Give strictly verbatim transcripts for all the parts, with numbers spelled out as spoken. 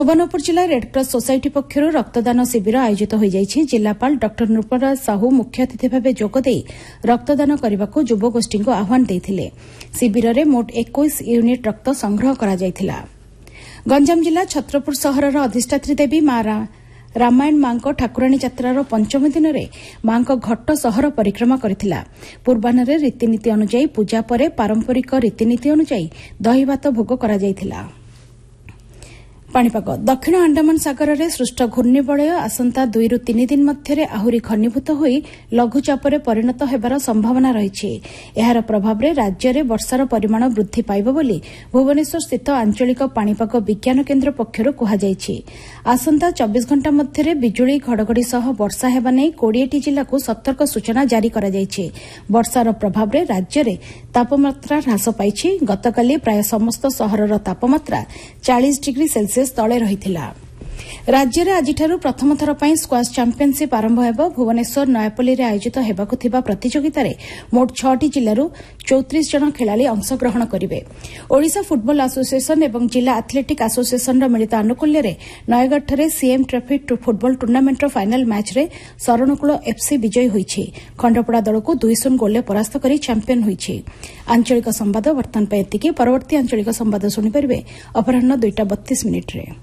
भुवनपुर जिला Red Cross society पक्षर रक्तदान शिविर आयोजित हो जाइछि। जिलापाल डॉ नृपराज साहू मुख्य अतिथि भाव जोगदे रक्तदान करने को युवगोष्ठी को आह्वान देते। शिविर में मोट इक्कीस यूनिट रक्त संग्रह करा जायथिला। गंजाम जिला छत्रपुर सहरर अधिष्ठात्री देवी मां रामायण मां ठाकुराणी यात्रार पंचम दिन में मां घट्ट सहर परिक्रमा करथिला। पूर्वाह्न रीतिनीति अनुଯାयी पूजा पर पारंपरिक रीतिनीति अनुଯାयी दहीभात भोग करा जायथिला। पाणीपाग दक्षिण अंडमान सागर में सृष्ट घूर्णिबलय आसंता दुई रु तीन दिन मध्य आहरी घनीभूत हो लघुचापर परिणत होबार संभावना रही। यार प्रभाव में राज्य में वर्षार परिमाण वृद्धि पाइब बोली भुवनेश्वर स्थित आंचलिक पाणीपाग विज्ञान केन्द्र पक्षर कहुଯାଇଛି। आसंता चौबीस घंटा मध्य बिजुली घड़घड़ी सह वर्षा हेबा नै कोड़ीएटी जिला को सतर्क सूचना जारी करा जायछि। वर्षार प्रभाव में राज्य में तापमात्रा ह्रास पाइछि। गतकाली प्राय समस्त सहरर तापमात्रा चालीस डिग्री सेल्सियस तले रहिथिला। राज्य में आज प्रथम थर पर स्क्वाश चैंपियनशिप आरंभ होब। भुवनेश्वर नयापल्ली में आयोजित होबाकु थिबा प्रतियोगिता में मोट छटी जिलूर चौतीस जन खेलाड़ी अंशग्रहण करेंगे। ओडिशा फुटबॉल एसोसिएशन और जिला एथलेटिक एसोसिएशन मिलित आनुकूल्य में Nayagarh CM trophy football टूर्नामेंटर final match रे शरणकूल एफसी विजयी होइछि। खंडपड़ा दल को दुई शून्य गोल परास्त कर चैंपियन होइछि। आंचलिक संवाद वर्तमान पर एतिकी। परवर्ती आंचलिक संवाद शुणिपारे अपराह दुईटा बत्तीस मिनिट रे।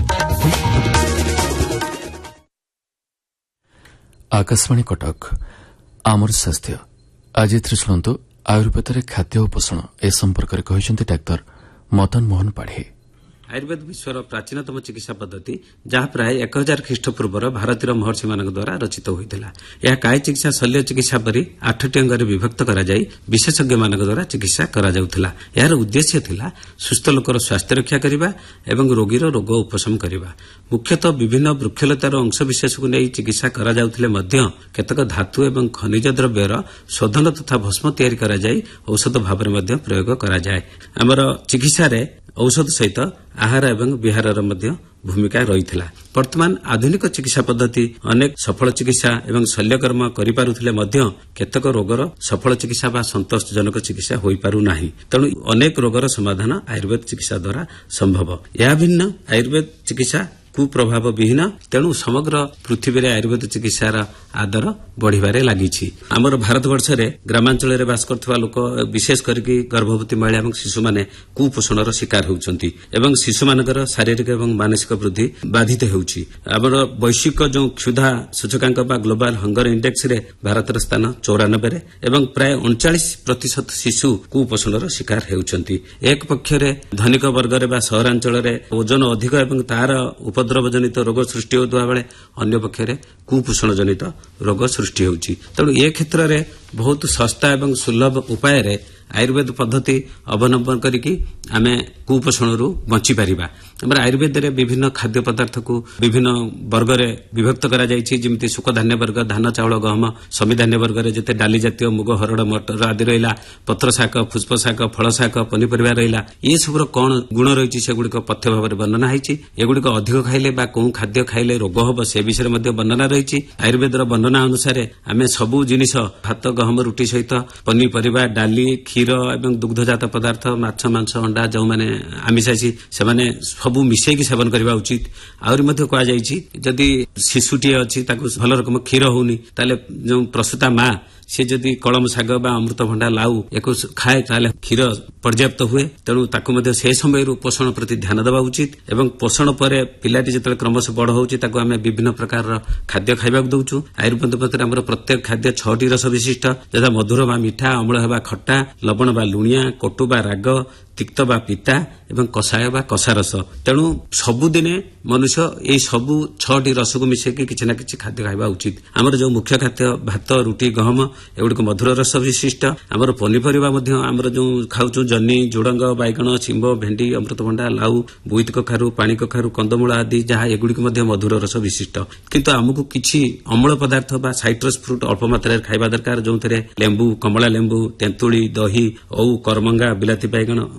आकाशवाणी कटक आमर स्वास्थ्य आज शुणु आयुर्वेद खाद्य और पोषण ए संपर्क में डाक्तर मदन मोहन पाढ़े। आयुर्वेद विश्वर प्राचीनतम चिकित्सा पद्धति जहाँ प्राय एक हजार ख्रीष्टपूर्वर भारतीय महर्षि मान द्वारा रचित होता। यह काय चिकित्सा शल्य चिकित्सा परि आठटी अंगरे विभक्त कराई विशेषज्ञ मान द्वारा चिकित्सा कराउथला। यार उद्देश्य थिला सुस्थ लोकर स्वास्थ्य रक्षा करने एवं रोगीर रोग उपशम करने। मुख्यतः विभिन्न वृक्षलतार अंशविशेष को नहीं चिकित्सा कराउथले मध्य केतक धातु एवं खनिज द्रव्यर शोधन तथा भस्म तैयारी कराई औषध भाव में प्रयोग कराए। आमर चिकित्सा औषध सहित आहार एवं विहार भूमिका रही। वर्तमान आधुनिक चिकित्सा पद्धति अनेक सफल चिकित्सा एवं शल्यकर्म करिपारुथिले मध्य केतक रोगर सफल चिकित्सा बा संतोषजनक चिकित्सा होई पारु नाही। तेणु अनेक रोगर समाधान आयुर्वेद चिकित्सा द्वारा संभव। यह भिन्न आयुर्वेद चिकित्सा कुप्रभाव विहीन। तेणु समग्र पृथ्वी में आयुर्वेद चिकित्सार आदर बढ़िबारे लागिछि। आमर भारतवर्ष में ग्रामांचल में बास करथिबा लोक विशेष करके गर्भवती महिला एवं शिशु माने कुपोषणर शिकार होउछंती एवं शिशु मानकर शारीरिक एवं मानसिक वृद्धि बाधित हेउछि। आमर वैश्विक जो क्षुधा सूचकांक बा ग्लोबल हंगर इंडेक्स रे भारतर स्थान चौरानबे रे एवं प्राय उनचालीस प्रतिशत शिशु कुपोषणर शिकार हेउछंती। एक पक्षरे धनिक वर्ग रे बा सहरांचल रे ओजन अधिक एवं तार उपद्रव जनित रोग सृष्टि होता बेले अन्य पक्षरे कुपोषण जनित रोग सृष्टि होउछि। तेणु ए क्षेत्र में बहुत सस्ता एवं सुलभ उपाय रे आयुर्वेद पद्धति अवलंबन करिकी आमे कुपोषण बंची पारिबा। हमर आयुर्वेद रे विभिन्न खाद्य पदार्थ को विभिन्न वर्ग रे विभक्त करा जायछि। जेमति सुखधान्य वर्ग धान चाउल गहम, समिधान्य वर्ग रे जते डाली जातीय मुग हरड़ मटर आदि रहिला, पत्र शाक पुष्प शाक फल शाक पनिपरिबा रहिला। ये सबरो कोन गुण रहिछि सेगुडिक पथ्य भाव रे वर्णना हैछि। एगुडिक अधिक खाइले बा कोन खाद्य खाइले रोग होबो से विषय मध्ये वर्णना रहिछि। आयुर्वेद रो वर्णना अनुसार आमे सबु जिनिस भात गहम रुटी सहित पनिपरिबा डाली क्षीर एवं दुग्धजात पदार्थ माछ मांस अंडा जो माने आमिषासी से माने सबू मिसेकी सेवन करबा उचित। आउरी मध्ये कहा जायछि जदि शिशुटी अछि ताकू भल रकम क्षीर होउनी ताले जो प्रसूता मां से जदि कलम शाग बा अमृतभंडा लाउ एको खाए ताले क्षीर पर्याप्त हुए। तेणु ताकू मध्ये से समय पोषण प्रति ध्यान देवा उचित एवं पोषण पर पिलाटी जतले क्रमश बड़ होउछि ताकू आमे विभिन्न प्रकार खाद्य खाइबा दउछु। आयुर्वेद पद्धति हमर प्रत्येक खाद्य छटी रस विशिष्ट जदा मधुर बा मिठा, अम्ल हेबा खट्टा, लवण बा लुणिया, कटु बा राग, तिक्त बा पिता एवं कषाय बा कषा रस। तेणु सबुदिने मनुष्य ये सबु छटी रस को मिसेकी किछि ना किछि खाद्य खाइबा उचित। हमर जो मुख्य खाद्य भात रुटी गहम एगुडिक मधुर रस विशिष्ट। हमर पनिपरिबा मध्ये हमर जो खाउछु जन्नी झुडंग बैगण शिंब भेंडी अमृतभंडा लाउ बोईत कखारु पानी कखारु कंदमूल आदि जहाँ एगुडिक मध्ये मधुर रस विशिष्ट। किंतु हमकु किछि अम्ल पदार्थ बा साइट्रस फ्रूट अल्प मात्रा खाइबा दरकार। जो लेंबू कमला लेंबू तेंतुली दही औ करमंगा बिलाती बैगण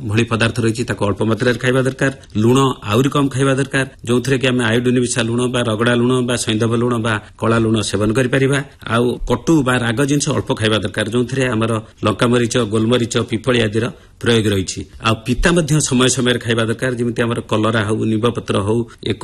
ଭଳି ପଦାର୍ଥ ରହିଛି ତାକୁ ଅଳ୍ପ ମାତ୍ରାରେ ଖାଇବା ଦରକାର। ଲୁଣ ଆହୁରି କମ୍ ଖାଇବା ଦରକାର, ଯେଉଁଥିରେ କି ଆମେ ଆୟୋଡିନ ମିଶା ଲୁଣ ବା ରଗଡ଼ା ଲୁଣ ବା ସୈନ୍ଧବ ଲୁଣ ବା କଳା ଲୁଣ ସେବନ କରିପାରିବା। ଆଉ କଟୁ ବା ରାଗ ଜିନିଷ ଅଳ୍ପ ଖାଇବା ଦରକାର, ଯେଉଁଥିରେ ଆମର ଲଙ୍କାମରିଚ, ଗୋଲମରିଚ, ପିପଳି ଆଦିର ପ୍ରୟୋଗ ରହିଛି। ଆଉ ପିତା ମଧ୍ୟ ସମୟ ସମୟରେ ଖାଇବା ଦରକାର, ଯେମିତି ଆମର କଲରା ହଉ, ନିମ୍ବପତ୍ର ହଉ,